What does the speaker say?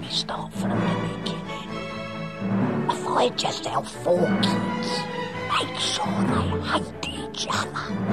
start from the beginning. If I just have 4 kids, make sure they hate each other.